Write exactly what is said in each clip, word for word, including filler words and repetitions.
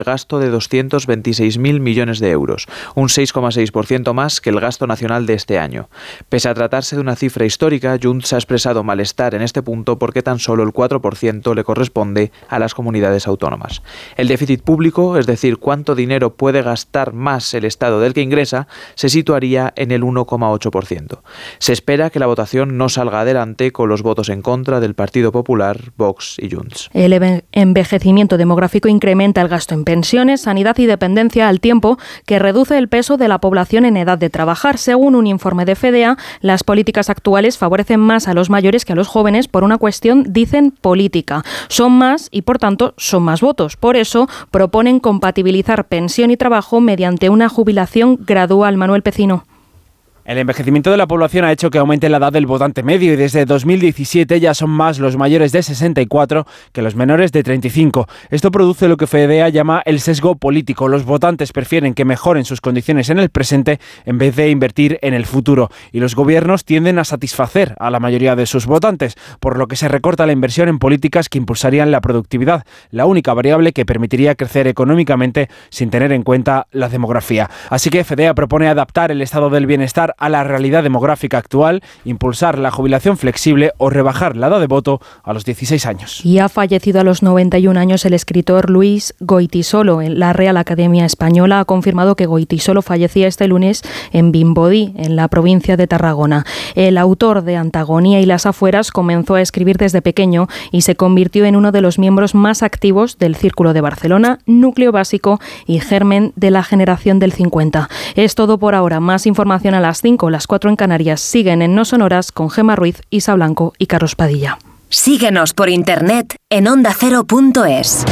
gasto de doscientos veintiséis mil millones de euros, un seis coma seis por ciento más que el gasto nacional de este año. Pese a tratarse de una cifra histórica, Junts ha expresado malestar en este punto porque tan solo el cuatro por ciento le corresponde a las comunidades autónomas. El déficit público, es decir, cuánto dinero puede gastar más el Estado del que ingresa, se situaría en el uno coma ocho por ciento. Se espera que la votación no salga adelante con los votos en contra del Partido Popular, Vox y Junts. El envejecimiento demográfico incrementa el gasto en pensiones, sanidad y dependencia al tiempo que reduce el peso de la población en edad de trabajar. Según un informe de FEDEA, las políticas actuales favorecen más a los mayores que a los jóvenes por una cuestión, dicen, política. Son más y, por tanto, son más votos. Por eso, proponen compatibilizar pensión y trabajo mediante una jubilación gradual. Manuel Pecino. El envejecimiento de la población ha hecho que aumente la edad del votante medio y desde dos mil diecisiete ya son más los mayores de sesenta y cuatro que los menores de treinta y cinco. Esto produce lo que FEDEA llama el sesgo político. Los votantes prefieren que mejoren sus condiciones en el presente en vez de invertir en el futuro. Y los gobiernos tienden a satisfacer a la mayoría de sus votantes, por lo que se recorta la inversión en políticas que impulsarían la productividad, la única variable que permitiría crecer económicamente sin tener en cuenta la demografía. Así que FEDEA propone adaptar el estado del bienestar a la realidad demográfica actual, impulsar la jubilación flexible o rebajar la edad de voto a los dieciséis años. Y ha fallecido a los noventa y un años el escritor Luis Goytisolo. La Real Academia Española ha confirmado que Goytisolo fallecía este lunes en Vimbodí, en la provincia de Tarragona. El autor de Antagonía y las afueras comenzó a escribir desde pequeño y se convirtió en uno de los miembros más activos del Círculo de Barcelona, núcleo básico y germen de la generación del cincuenta. Es todo por ahora. Más información a las cinco, las cuatro en Canarias. Siguen en No Sonoras con Gemma Ruiz, Isa Blanco y Carlos Padilla. Síguenos por internet en onda cero punto es.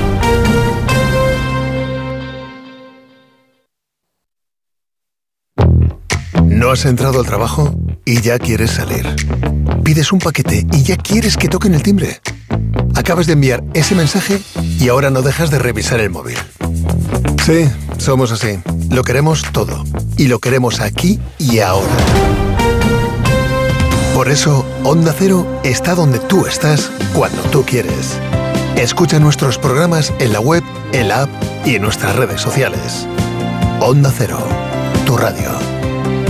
¿No has entrado al trabajo y ya quieres salir? Pides un paquete y ya quieres que toquen el timbre. Acabas de enviar ese mensaje y ahora no dejas de revisar el móvil. Sí, somos así. Lo queremos todo. Y lo queremos aquí y ahora. Por eso, Onda Cero está donde tú estás cuando tú quieres. Escucha nuestros programas en la web, en la app y en nuestras redes sociales. Onda Cero, tu radio.